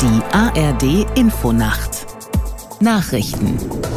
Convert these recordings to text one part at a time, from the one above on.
Die ARD Infonacht Nachrichten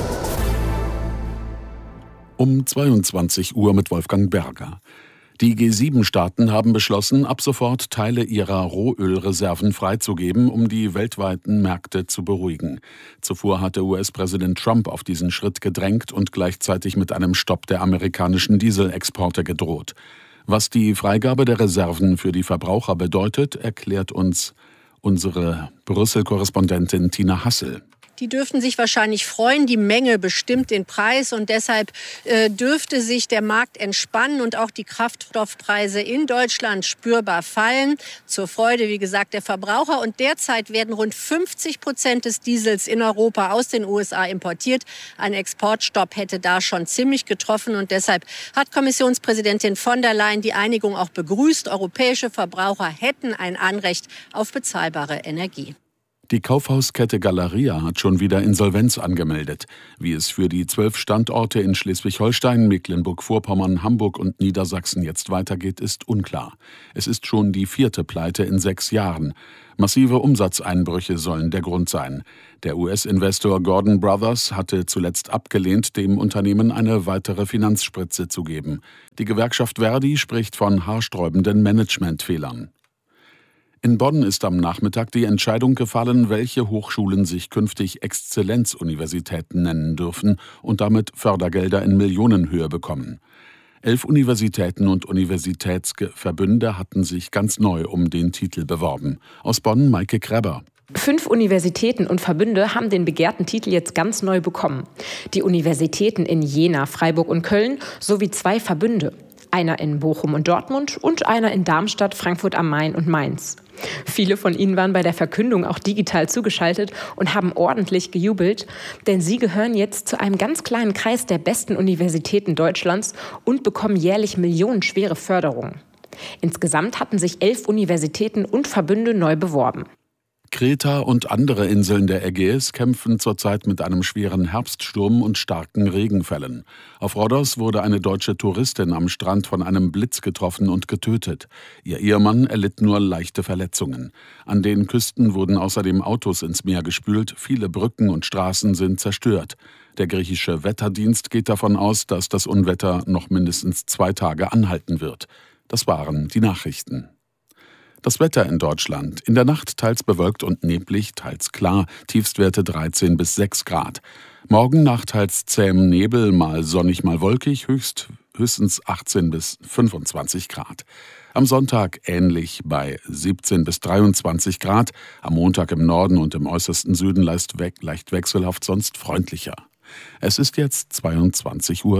um 22 Uhr mit Wolfgang Berger. Die G7-Staaten haben beschlossen, ab sofort Teile ihrer Rohölreserven freizugeben, um die weltweiten Märkte zu beruhigen. Zuvor hatte US-Präsident Trump auf diesen Schritt gedrängt und gleichzeitig mit einem Stopp der amerikanischen Dieselexporte gedroht. Was die Freigabe der Reserven für die Verbraucher bedeutet, erklärt uns unsere Brüssel-Korrespondentin Tina Hassel. Die dürften sich wahrscheinlich freuen. Die Menge bestimmt den Preis und deshalb dürfte sich der Markt entspannen und auch die Kraftstoffpreise in Deutschland spürbar fallen. Zur Freude, wie gesagt, der Verbraucher. Und derzeit werden rund 50% des Diesels in Europa aus den USA importiert. Ein Exportstopp hätte da schon ziemlich getroffen und deshalb hat Kommissionspräsidentin von der Leyen die Einigung auch begrüßt. Europäische Verbraucher hätten ein Anrecht auf bezahlbare Energie. Die Kaufhauskette Galeria hat schon wieder Insolvenz angemeldet. Wie es für die 12 Standorte in Schleswig-Holstein, Mecklenburg-Vorpommern, Hamburg und Niedersachsen jetzt weitergeht, ist unklar. Es ist schon die 4. Pleite in 6 Jahren. Massive Umsatzeinbrüche sollen der Grund sein. Der US-Investor Gordon Brothers hatte zuletzt abgelehnt, dem Unternehmen eine weitere Finanzspritze zu geben. Die Gewerkschaft Verdi spricht von haarsträubenden Managementfehlern. In Bonn ist am Nachmittag die Entscheidung gefallen, welche Hochschulen sich künftig Exzellenzuniversitäten nennen dürfen und damit Fördergelder in Millionenhöhe bekommen. 11 Universitäten und Universitätsverbünde hatten sich ganz neu um den Titel beworben. Aus Bonn Maike Kreber. 5 Universitäten und Verbünde haben den begehrten Titel jetzt ganz neu bekommen. Die Universitäten in Jena, Freiburg und Köln sowie 2 Verbünde. Einer in Bochum und Dortmund und einer in Darmstadt, Frankfurt am Main und Mainz. Viele von ihnen waren bei der Verkündung auch digital zugeschaltet und haben ordentlich gejubelt, denn sie gehören jetzt zu einem ganz kleinen Kreis der besten Universitäten Deutschlands und bekommen jährlich millionenschwere Förderungen. Insgesamt hatten sich 11 Universitäten und Verbünde neu beworben. Kreta und andere Inseln der Ägäis kämpfen zurzeit mit einem schweren Herbststurm und starken Regenfällen. Auf Rhodos wurde eine deutsche Touristin am Strand von einem Blitz getroffen und getötet. Ihr Ehemann erlitt nur leichte Verletzungen. An den Küsten wurden außerdem Autos ins Meer gespült, viele Brücken und Straßen sind zerstört. Der griechische Wetterdienst geht davon aus, dass das Unwetter noch mindestens 2 Tage anhalten wird. Das waren die Nachrichten. Das Wetter in Deutschland. In der Nacht teils bewölkt und neblig, teils klar, Tiefstwerte 13 bis 6 Grad. Morgen Nacht teils zähem Nebel, mal sonnig, mal wolkig, höchstens 18 bis 25 Grad. Am Sonntag ähnlich bei 17 bis 23 Grad, am Montag im Norden und im äußersten Süden leicht wechselhaft, sonst freundlicher. Es ist jetzt 22:03 Uhr.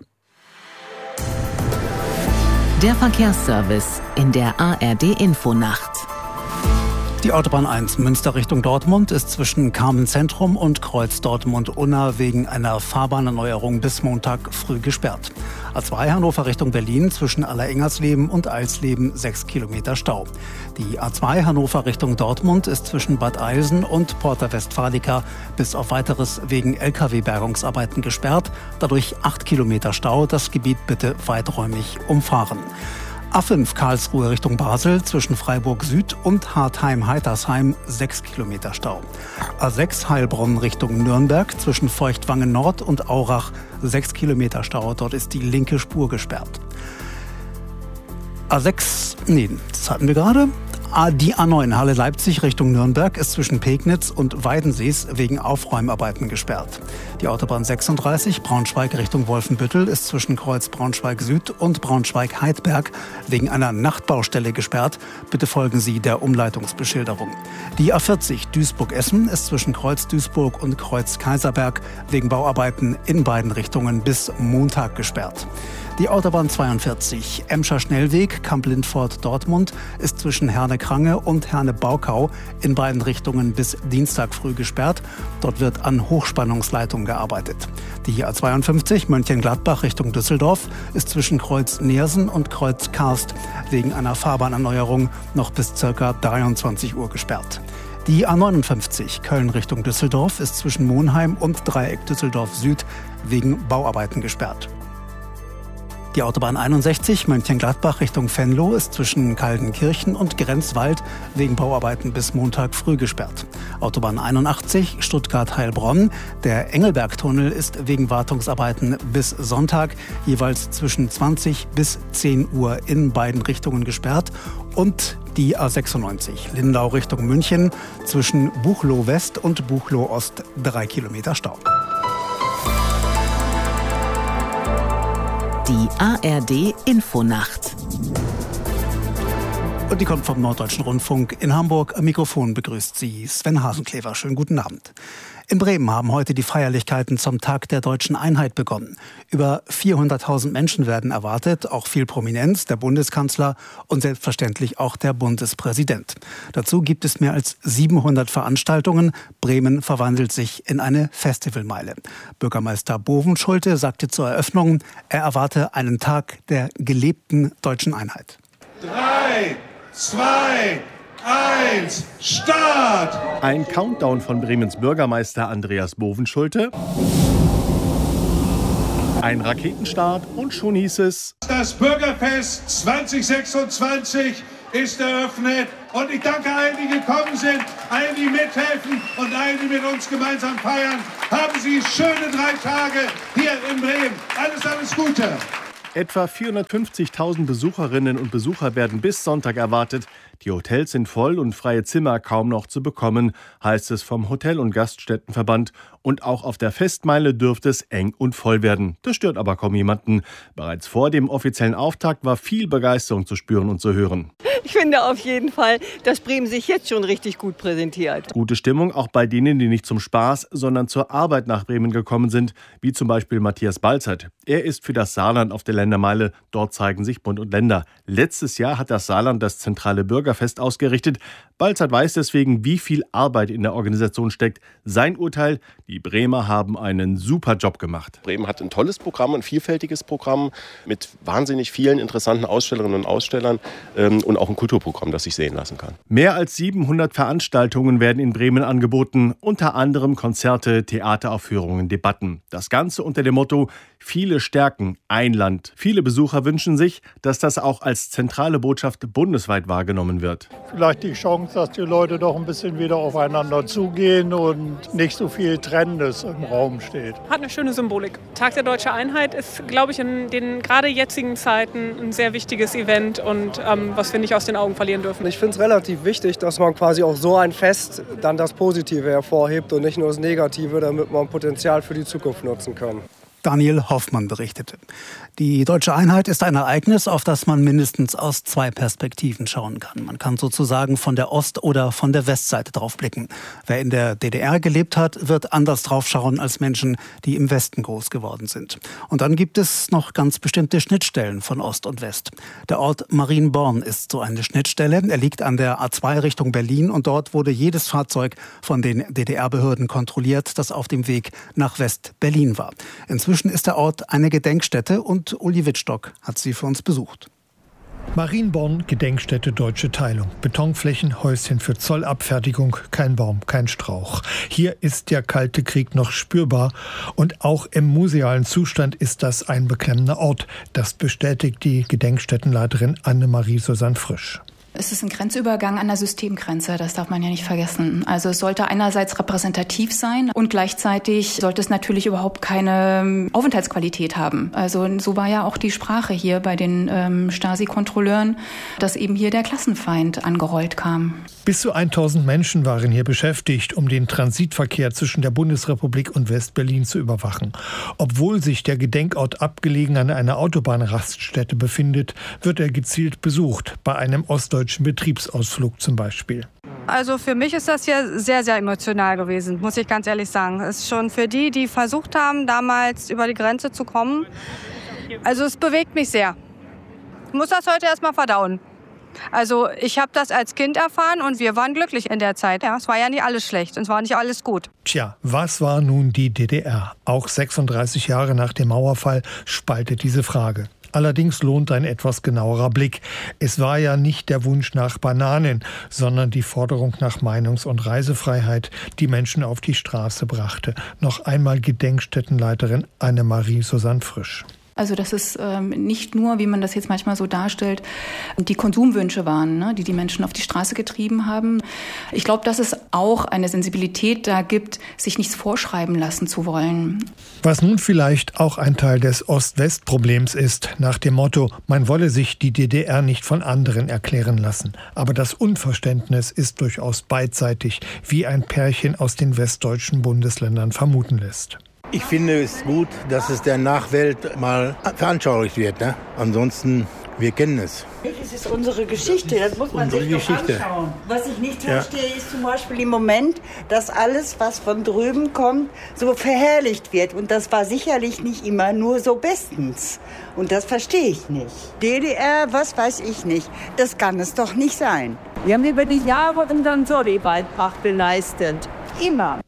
Der Verkehrsservice in der ARD Infonacht. Die Autobahn 1 Münster Richtung Dortmund ist zwischen Carmen-Zentrum und Kreuz Dortmund-Unna wegen einer Fahrbahnerneuerung bis Montag früh gesperrt. A2 Hannover Richtung Berlin zwischen Allerengersleben und Eisleben 6 Kilometer Stau. Die A2 Hannover Richtung Dortmund ist zwischen Bad Eilsen und Porta Westfalica bis auf Weiteres wegen Lkw-Bergungsarbeiten gesperrt. Dadurch 8 Kilometer Stau. Das Gebiet bitte weiträumig umfahren. A5 Karlsruhe Richtung Basel zwischen Freiburg Süd und Hartheim-Heitersheim 6 Kilometer Stau. A6 Heilbronn Richtung Nürnberg zwischen Feuchtwangen Nord und Aurach 6 Kilometer Stau. Dort ist die linke Spur gesperrt. Das hatten wir gerade. Die A9 Halle-Leipzig Richtung Nürnberg ist zwischen Pegnitz und Weidensees wegen Aufräumarbeiten gesperrt. Die Autobahn 36 Braunschweig Richtung Wolfenbüttel ist zwischen Kreuz Braunschweig Süd und Braunschweig-Heidberg wegen einer Nachtbaustelle gesperrt. Bitte folgen Sie der Umleitungsbeschilderung. Die A40 Duisburg-Essen ist zwischen Kreuz Duisburg und Kreuz Kaiserberg wegen Bauarbeiten in beiden Richtungen bis Montag gesperrt. Die Autobahn 42 Emscher Schnellweg Kamp-Lindfort Dortmund ist zwischen Herne-Krange und Herne-Baukau in beiden Richtungen bis Dienstag früh gesperrt. Dort wird an Hochspannungsleitungen gearbeitet. Die A52 Mönchengladbach Richtung Düsseldorf ist zwischen Kreuz Neersen und Kreuz Karst wegen einer Fahrbahnerneuerung noch bis ca. 23 Uhr gesperrt. Die A59 Köln Richtung Düsseldorf ist zwischen Monheim und Dreieck Düsseldorf Süd wegen Bauarbeiten gesperrt. Die Autobahn 61 Mönchengladbach Richtung Venlo ist zwischen Kaldenkirchen und Grenzwald wegen Bauarbeiten bis Montag früh gesperrt. Autobahn 81 Stuttgart-Heilbronn. Der Engelbergtunnel ist wegen Wartungsarbeiten bis Sonntag jeweils zwischen 20 bis 10 Uhr in beiden Richtungen gesperrt. Und die A96 Lindau Richtung München zwischen Buchloe West und Buchloe Ost 3 Kilometer Stau. Die ARD Infonacht. Und die kommt vom Norddeutschen Rundfunk in Hamburg. Am Mikrofon begrüßt sie Sven Hasenklever. Schönen guten Abend. In Bremen haben heute die Feierlichkeiten zum Tag der Deutschen Einheit begonnen. Über 400.000 Menschen werden erwartet, auch viel Prominenz, der Bundeskanzler und selbstverständlich auch der Bundespräsident. Dazu gibt es mehr als 700 Veranstaltungen. Bremen verwandelt sich in eine Festivalmeile. Bürgermeister Bovenschulte sagte zur Eröffnung, er erwarte einen Tag der gelebten Deutschen Einheit. 3, 2, 1, Start! Ein Countdown von Bremens Bürgermeister Andreas Bovenschulte. Ein Raketenstart und schon hieß es: Das Bürgerfest 2026 ist eröffnet und ich danke allen, die gekommen sind, allen, die mithelfen und allen, die mit uns gemeinsam feiern. Haben Sie schöne 3 Tage hier in Bremen. Alles Gute! Etwa 450.000 Besucherinnen und Besucher werden bis Sonntag erwartet. Die Hotels sind voll und freie Zimmer kaum noch zu bekommen, heißt es vom Hotel- und Gaststättenverband. Und auch auf der Festmeile dürfte es eng und voll werden. Das stört aber kaum jemanden. Bereits vor dem offiziellen Auftakt war viel Begeisterung zu spüren und zu hören. Ich finde auf jeden Fall, dass Bremen sich jetzt schon richtig gut präsentiert. Gute Stimmung auch bei denen, die nicht zum Spaß, sondern zur Arbeit nach Bremen gekommen sind, wie zum Beispiel Matthias Balzert. Er ist für das Saarland auf der Ländermeile. Dort zeigen sich Bund und Länder. Letztes Jahr hat das Saarland das zentrale Bürgerfest ausgerichtet. Balzert weiß deswegen, wie viel Arbeit in der Organisation steckt. Sein Urteil: Die Bremer haben einen super Job gemacht. Bremen hat ein tolles Programm, ein vielfältiges Programm mit wahnsinnig vielen interessanten Ausstellerinnen und Ausstellern und auch ein Kulturprogramm, das sich sehen lassen kann. Mehr als 700 Veranstaltungen werden in Bremen angeboten, unter anderem Konzerte, Theateraufführungen, Debatten. Das Ganze unter dem Motto: Viele stärken ein Land. Viele Besucher wünschen sich, dass das auch als zentrale Botschaft bundesweit wahrgenommen wird. Vielleicht die Chance, dass die Leute doch ein bisschen wieder aufeinander zugehen und nicht so viel Trennendes im Raum steht. Hat eine schöne Symbolik. Tag der Deutschen Einheit ist, glaube ich, in den gerade jetzigen Zeiten ein sehr wichtiges Event und was wir nicht aus den Augen verlieren dürfen. Ich finde es relativ wichtig, dass man quasi auch so ein Fest dann das Positive hervorhebt und nicht nur das Negative, damit man Potenzial für die Zukunft nutzen kann. Daniel Hoffmann berichtete. Die Deutsche Einheit ist ein Ereignis, auf das man mindestens aus 2 Perspektiven schauen kann. Man kann sozusagen von der Ost- oder von der Westseite drauf blicken. Wer in der DDR gelebt hat, wird anders drauf schauen als Menschen, die im Westen groß geworden sind. Und dann gibt es noch ganz bestimmte Schnittstellen von Ost und West. Der Ort Marienborn ist so eine Schnittstelle. Er liegt an der A2 Richtung Berlin und dort wurde jedes Fahrzeug von den DDR-Behörden kontrolliert, das auf dem Weg nach West-Berlin war. Inzwischen ist der Ort eine Gedenkstätte und Uli Wittstock hat sie für uns besucht. Marienborn, Gedenkstätte Deutsche Teilung. Betonflächen, Häuschen für Zollabfertigung, kein Baum, kein Strauch. Hier ist der Kalte Krieg noch spürbar und auch im musealen Zustand ist das ein beklemmender Ort. Das bestätigt die Gedenkstättenleiterin Annemarie Susanne Frisch. Es ist ein Grenzübergang an der Systemgrenze, das darf man ja nicht vergessen. Also es sollte einerseits repräsentativ sein und gleichzeitig sollte es natürlich überhaupt keine Aufenthaltsqualität haben. Also so war ja auch die Sprache hier bei den Stasi-Kontrolleuren, dass eben hier der Klassenfeind angerollt kam. Bis zu 1000 Menschen waren hier beschäftigt, um den Transitverkehr zwischen der Bundesrepublik und West-Berlin zu überwachen. Obwohl sich der Gedenkort abgelegen an einer Autobahnraststätte befindet, wird er gezielt besucht, bei einem ostdeutschen Betriebsausflug zum Beispiel. Also für mich ist das hier sehr, sehr emotional gewesen, muss ich ganz ehrlich sagen. Es ist schon für die, die versucht haben, damals über die Grenze zu kommen. Also es bewegt mich sehr. Ich muss das heute erst mal verdauen. Also ich habe das als Kind erfahren und wir waren glücklich in der Zeit. Ja, es war ja nicht alles schlecht und es war nicht alles gut. Tja, was war nun die DDR? Auch 36 Jahre nach dem Mauerfall spaltet diese Frage. Allerdings lohnt ein etwas genauerer Blick. Es war ja nicht der Wunsch nach Bananen, sondern die Forderung nach Meinungs- und Reisefreiheit, die Menschen auf die Straße brachte. Noch einmal Gedenkstättenleiterin Annemarie Susanne Frisch. Also dass es nicht nur, wie man das jetzt manchmal so darstellt, die Konsumwünsche waren, ne, die die Menschen auf die Straße getrieben haben. Ich glaube, dass es auch eine Sensibilität da gibt, sich nichts vorschreiben lassen zu wollen. Was nun vielleicht auch ein Teil des Ost-West-Problems ist, nach dem Motto, man wolle sich die DDR nicht von anderen erklären lassen. Aber das Unverständnis ist durchaus beidseitig, wie ein Pärchen aus den westdeutschen Bundesländern vermuten lässt. Ich finde es gut, dass es der Nachwelt mal veranschaulicht wird. Ne? Ansonsten, wir kennen es. Es ist unsere Geschichte, das muss man sich doch anschauen. Was ich nicht verstehe, ist zum Beispiel im Moment, dass alles, was von drüben kommt, so verherrlicht wird. Und das war sicherlich nicht immer nur so bestens. Und das verstehe ich nicht. DDR, was weiß ich nicht. Das kann es doch nicht sein. Wir haben über die Jahre unseren Sorry-Beitrag geleistet. Immer.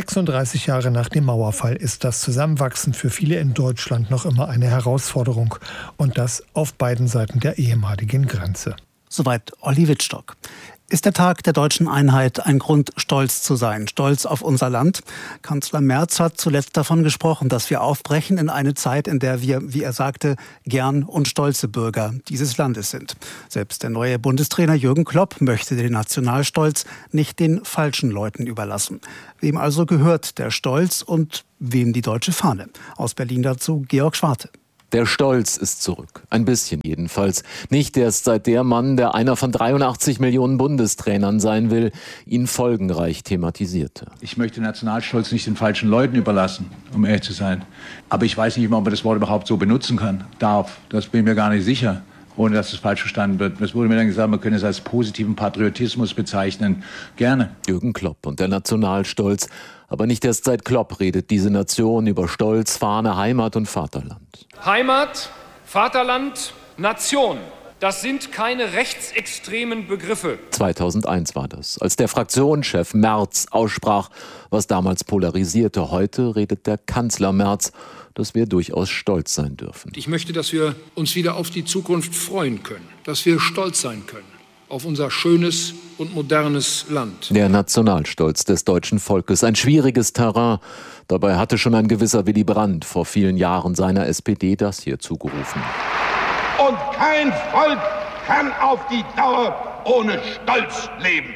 36 Jahre nach dem Mauerfall ist das Zusammenwachsen für viele in Deutschland noch immer eine Herausforderung. Und das auf beiden Seiten der ehemaligen Grenze. Soweit Olli Wittstock. Ist der Tag der deutschen Einheit ein Grund, stolz zu sein, stolz auf unser Land? Kanzler Merz hat zuletzt davon gesprochen, dass wir aufbrechen in eine Zeit, in der wir, wie er sagte, gern und stolze Bürger dieses Landes sind. Selbst der neue Bundestrainer Jürgen Klopp möchte den Nationalstolz nicht den falschen Leuten überlassen. Wem also gehört der Stolz und wem die deutsche Fahne? Aus Berlin dazu Georg Schwarte. Der Stolz ist zurück. Ein bisschen jedenfalls. Nicht erst seit der Mann, der einer von 83 Millionen Bundestrainern sein will, ihn folgenreich thematisierte. Ich möchte den Nationalstolz nicht den falschen Leuten überlassen, um ehrlich zu sein. Aber ich weiß nicht immer, ob man das Wort überhaupt so benutzen darf. Das bin ich mir gar nicht sicher, ohne dass es falsch verstanden wird. Es wurde mir dann gesagt, man könne es als positiven Patriotismus bezeichnen. Gerne. Jürgen Klopp und der Nationalstolz. Aber nicht erst seit Klopp redet diese Nation über Stolz, Fahne, Heimat und Vaterland. Heimat, Vaterland, Nation. Das sind keine rechtsextremen Begriffe. 2001 war das, als der Fraktionschef Merz aussprach, was damals polarisierte. Heute redet der Kanzler Merz, dass wir durchaus stolz sein dürfen. Ich möchte, dass wir uns wieder auf die Zukunft freuen können, dass wir stolz sein können auf unser schönes und modernes Land. Der Nationalstolz des deutschen Volkes, ein schwieriges Terrain. Dabei hatte schon ein gewisser Willy Brandt vor vielen Jahren seiner SPD das hier zugerufen. Und kein Volk kann auf die Dauer ohne Stolz leben.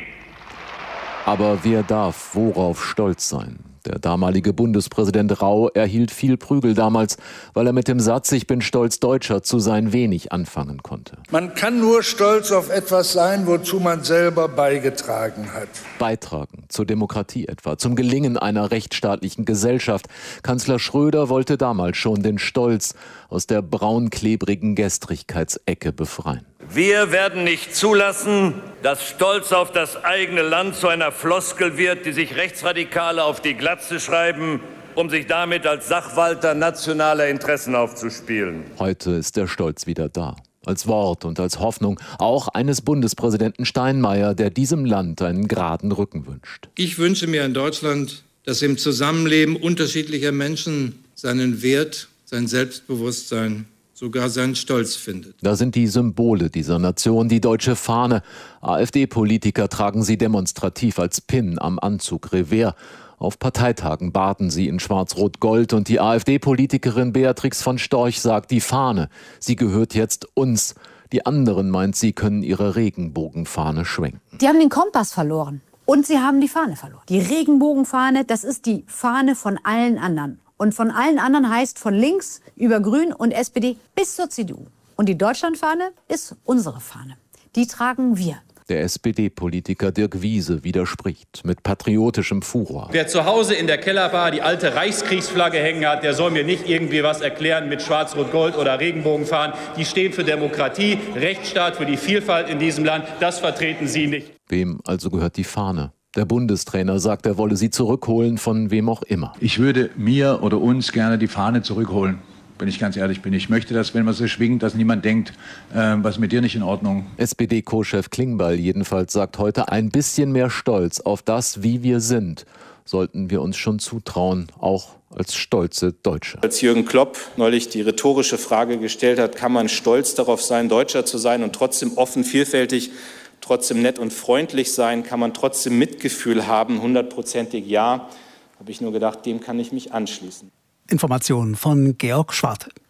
Aber wer darf worauf stolz sein? Der damalige Bundespräsident Rau erhielt viel Prügel damals, weil er mit dem Satz „Ich bin stolz Deutscher" zu sein wenig anfangen konnte. Man kann nur stolz auf etwas sein, wozu man selber beigetragen hat. Beitragen zur Demokratie etwa, zum Gelingen einer rechtsstaatlichen Gesellschaft. Kanzler Schröder wollte damals schon den Stolz aus der braunklebrigen Gestrigkeitsecke befreien. Wir werden nicht zulassen, dass Stolz auf das eigene Land zu einer Floskel wird, die sich Rechtsradikale auf die Glatze schreiben, um sich damit als Sachwalter nationaler Interessen aufzuspielen. Heute ist der Stolz wieder da. Als Wort und als Hoffnung auch eines Bundespräsidenten Steinmeier, der diesem Land einen geraden Rücken wünscht. Ich wünsche mir ein Deutschland, das im Zusammenleben unterschiedlicher Menschen seinen Wert, sein Selbstbewusstsein, sogar seinen Stolz findet. Da sind die Symbole dieser Nation, die deutsche Fahne. AfD-Politiker tragen sie demonstrativ als Pin am Anzug Revers. Auf Parteitagen baden sie in Schwarz-Rot-Gold und die AfD-Politikerin Beatrix von Storch sagt, die Fahne, sie gehört jetzt uns. Die anderen, meint sie, können ihre Regenbogenfahne schwenken. Die haben den Kompass verloren und sie haben die Fahne verloren. Die Regenbogenfahne, das ist die Fahne von allen anderen. Und von allen anderen heißt von links über Grün und SPD bis zur CDU. Und die Deutschlandfahne ist unsere Fahne. Die tragen wir. Der SPD-Politiker Dirk Wiese widerspricht mit patriotischem Furor. Wer zu Hause in der Kellerbar die alte Reichskriegsflagge hängen hat, der soll mir nicht irgendwie was erklären mit Schwarz-Rot-Gold oder Regenbogenfahnen. Die stehen für Demokratie, Rechtsstaat, für die Vielfalt in diesem Land. Das vertreten Sie nicht. Wem also gehört die Fahne? Der Bundestrainer sagt, er wolle sie zurückholen, von wem auch immer. Ich würde mir oder uns gerne die Fahne zurückholen, wenn ich ganz ehrlich bin. Ich möchte, dass, wenn man sie schwingt, dass niemand denkt, was mit dir nicht in Ordnung. SPD-Co-Chef Klingbeil jedenfalls sagt heute, ein bisschen mehr Stolz auf das, wie wir sind, sollten wir uns schon zutrauen, auch als stolze Deutsche. Als Jürgen Klopp neulich die rhetorische Frage gestellt hat, kann man stolz darauf sein, Deutscher zu sein und trotzdem offen, vielfältig, trotzdem nett und freundlich sein, kann man trotzdem Mitgefühl haben, 100%ig ja, habe ich nur gedacht, dem kann ich mich anschließen. Informationen von Georg Schwarte.